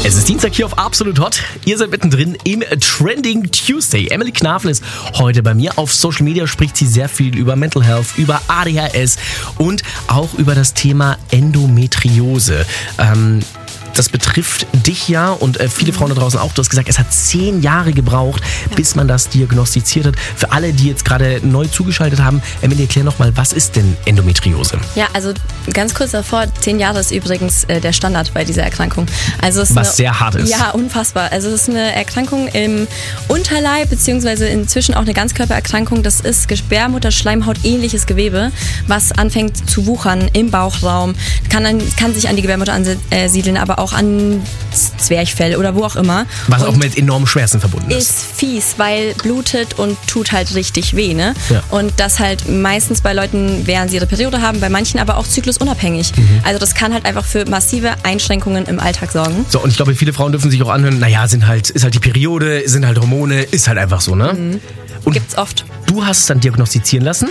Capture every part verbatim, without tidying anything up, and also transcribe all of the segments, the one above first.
Es ist Dienstag hier auf Absolut Hot. Ihr seid mittendrin im Trending Tuesday. Emily Knafel ist heute bei mir. Auf Social Media spricht sie sehr viel über Mental Health, über A D H S und auch über das Thema Endometriose. Ähm, Das betrifft dich ja und äh, viele Frauen da draußen auch. Du hast gesagt, es hat zehn Jahre gebraucht, ja. bis man das diagnostiziert hat. Für alle, die jetzt gerade neu zugeschaltet haben, Emily, erklär nochmal, was ist denn Endometriose? Ja, also ganz kurz davor, zehn Jahre ist übrigens äh, der Standard bei dieser Erkrankung. Also es ist was eine, sehr hart ist. Ja, unfassbar. Also es ist eine Erkrankung im Unterleib, beziehungsweise inzwischen auch eine Ganzkörpererkrankung. Das ist Gebärmutterschleimhaut ähnliches Gewebe, was anfängt zu wuchern im Bauchraum. Kann, an, kann sich an die Gebärmutter ansiedeln, aber auch auch an Zwerchfell oder wo auch immer. Was und auch mit enormen Schmerzen verbunden ist. Ist fies, weil blutet und tut halt richtig weh, ne? Ja. Und das halt meistens bei Leuten, während sie ihre Periode haben, bei manchen aber auch zyklusunabhängig. Mhm. Also das kann halt einfach für massive Einschränkungen im Alltag sorgen. So, und ich glaube, viele Frauen dürfen sich auch anhören, naja, sind halt, ist halt die Periode, sind halt Hormone, ist halt einfach so, ne? Mhm. Und gibt's oft. Du hast es dann diagnostizieren lassen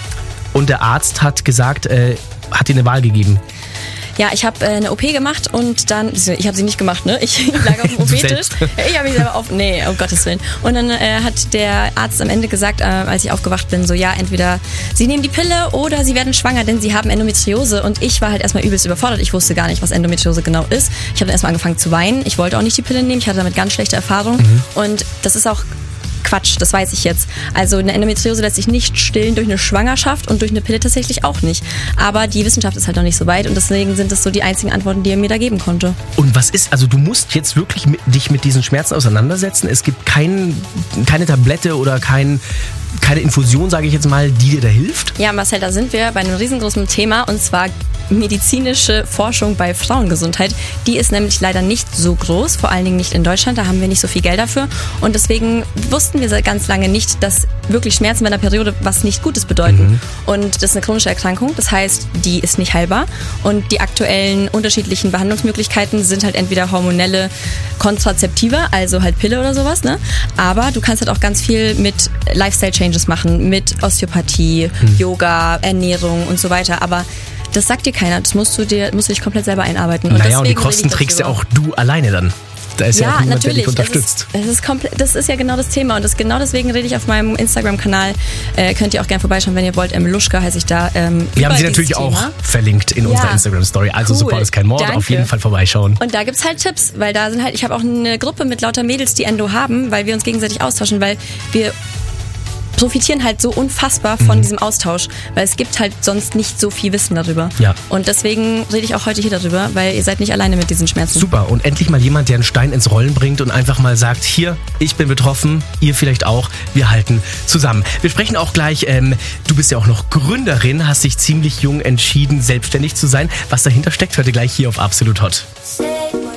und der Arzt hat gesagt, äh, hat dir eine Wahl gegeben. Ja, ich habe äh, eine O P gemacht und dann, ich habe sie nicht gemacht, ne? Ich lag auf dem O P-Tisch. Ich habe mich selber auf, nee, um Gottes Willen. Und dann äh, hat der Arzt am Ende gesagt, äh, als ich aufgewacht bin, so ja, entweder sie nehmen die Pille oder sie werden schwanger, denn sie haben Endometriose. Und ich war halt erstmal übelst überfordert. Ich wusste gar nicht, was Endometriose genau ist. Ich habe dann erstmal angefangen zu weinen. Ich wollte auch nicht die Pille nehmen. Ich hatte damit ganz schlechte Erfahrungen. Mhm. Und das ist auch Quatsch, das weiß ich jetzt. Also eine Endometriose lässt sich nicht stillen durch eine Schwangerschaft und durch eine Pille tatsächlich auch nicht. Aber die Wissenschaft ist halt noch nicht so weit und deswegen sind das so die einzigen Antworten, die er mir da geben konnte. Und was ist, also du musst jetzt wirklich mit, dich mit diesen Schmerzen auseinandersetzen. Es gibt kein, keine Tablette oder kein, keine Infusion, sage ich jetzt mal, die dir da hilft? Ja, Marcel, da sind wir bei einem riesengroßen Thema und zwar medizinische Forschung bei Frauengesundheit. Die ist nämlich leider nicht so groß, vor allen Dingen nicht in Deutschland, da haben wir nicht so viel Geld dafür und deswegen wussten wir seit ganz lange nicht, dass wirklich Schmerzen bei einer Periode was nicht Gutes bedeuten. Mhm. Und das ist eine chronische Erkrankung, das heißt, die ist nicht heilbar und die aktuellen unterschiedlichen Behandlungsmöglichkeiten sind halt entweder hormonelle Kontrazeptive, also halt Pille oder sowas, ne? Aber du kannst halt auch ganz viel mit Lifestyle-Changes machen, mit Osteopathie, mhm. Yoga, Ernährung und so weiter, aber das sagt dir keiner, das musst du dir, musst du dich komplett selber einarbeiten. Und naja, und die Kosten trägst ja auch du alleine dann. Da ist ja, ja auch niemand, der dich unterstützt. Das ist, das, ist komplett, das ist ja genau das Thema und das, genau deswegen rede ich auf meinem Instagram-Kanal. Äh, könnt ihr auch gerne vorbeischauen, wenn ihr wollt. Emiluschka heiße ich da. Ähm, Wir haben sie natürlich Thema. auch verlinkt in ja. unserer Instagram-Story. Also cool. Support ist kein Mord. Danke. Auf jeden Fall vorbeischauen. Und da gibt's halt Tipps, weil da sind halt, ich habe auch eine Gruppe mit lauter Mädels, die Endo haben, weil wir uns gegenseitig austauschen, weil wir profitieren halt so unfassbar von mhm. diesem Austausch, weil es gibt halt sonst nicht so viel Wissen darüber. Ja. Und deswegen rede ich auch heute hier darüber, weil ihr seid nicht alleine mit diesen Schmerzen. Super. Und endlich mal jemand, der einen Stein ins Rollen bringt und einfach mal sagt, hier, ich bin betroffen, ihr vielleicht auch, wir halten zusammen. Wir sprechen auch gleich, ähm, du bist ja auch noch Gründerin, hast dich ziemlich jung entschieden, selbstständig zu sein. Was dahinter steckt, hört ihr gleich hier auf Absolut Hot.